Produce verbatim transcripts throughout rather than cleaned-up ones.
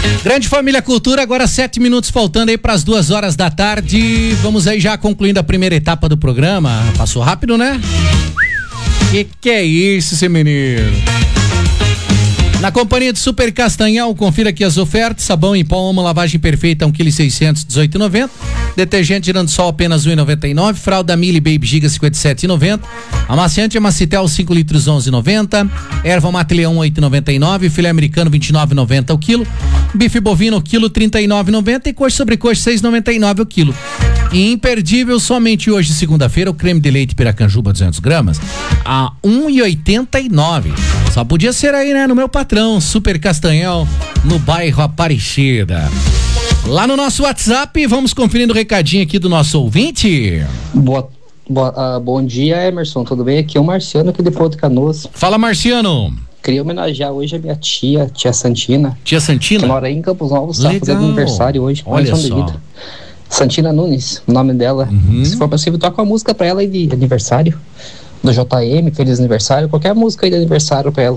Grande Família Cultura, agora sete minutos faltando aí para as duas horas da tarde. Vamos aí já concluindo a primeira etapa do programa. Passou rápido, né? Que que é isso, seu menino? Na companhia de Super Castanhal, confira aqui as ofertas: sabão em pó Omo, lavagem perfeita, um quilo e seiscentos, dezoito e noventa. Detergente Giransol apenas um e noventa e nove. Fralda Mili Baby Giga cinquenta e sete e noventa. Amaciante Amacitel cinco litros onze e noventa. Erva Mate Leão oito e noventa e nove. Filé americano vinte e nove e noventa o quilo. Bife bovino o quilo trinta e nove e noventa e coxa sobre coxa seis e noventa e nove o quilo. E imperdível somente hoje, segunda-feira, o creme de leite Piracanjuba duzentos gramas a um e oitenta e nove. Só podia ser aí, né, no meu patrão Super Castanhal, no bairro Aparecida. Lá no nosso WhatsApp, vamos conferindo o recadinho aqui do nosso ouvinte. Boa, boa, uh, bom dia, Emerson, tudo bem? Aqui é o Marciano, aqui de Porto de Canoas. Fala, Marciano. Queria homenagear hoje a minha tia, tia Santina. Tia Santina? Que mora aí em Campos Novos, tá fazendo aniversário hoje. Olha só. Santina Nunes, o nome dela. Uhum. Se for possível, toca uma música pra ela aí de aniversário. Do J M, feliz aniversário, qualquer música aí de aniversário pra ela.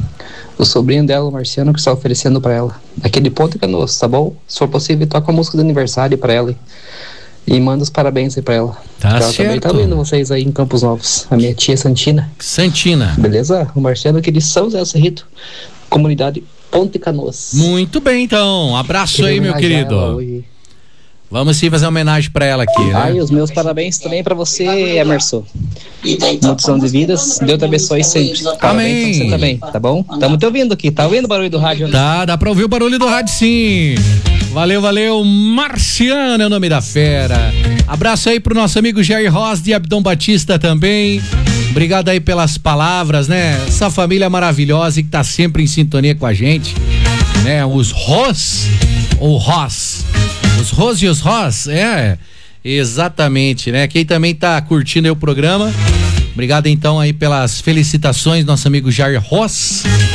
O sobrinho dela, o Marciano, que está oferecendo pra ela. Aquele ponto que é nosso, tá bom? Se for possível, toca a música de aniversário pra ela. E manda os parabéns aí pra ela. Tá ela certo. Também tá vendo vocês aí em Campos Novos. A minha tia Santina. Santina. Beleza? O Marciano, aqui de São José do Cerrito, comunidade Ponte Canoas. Muito bem, então. Um abraço Queria aí, meu querido. Vamos sim fazer uma homenagem pra ela aqui, né? Ah, e os meus parabéns também pra você, Emerson. Muitos anos de vidas, Deus te abençoe sempre. Parabéns Amém. Pra você também, tá bom? Estamos te ouvindo aqui, tá ouvindo o barulho do rádio? Né? Tá, dá pra ouvir o barulho do rádio sim. Valeu, valeu, Marciano é o nome da fera. Abraço aí pro nosso amigo Jair Ross de Abdom Batista também. Obrigado aí pelas palavras, né? Essa família maravilhosa que tá sempre em sintonia com a gente, né? Os Ross, ou Ross, os Ross e os Ross, é, exatamente, né? Quem também tá curtindo aí o programa, obrigado então aí pelas felicitações, nosso amigo Jair Ross.